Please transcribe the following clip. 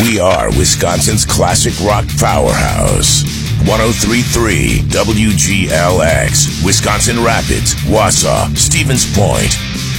We are Wisconsin's classic rock powerhouse. 103.3 WGLX, Wisconsin Rapids, Wausau, Stevens Point,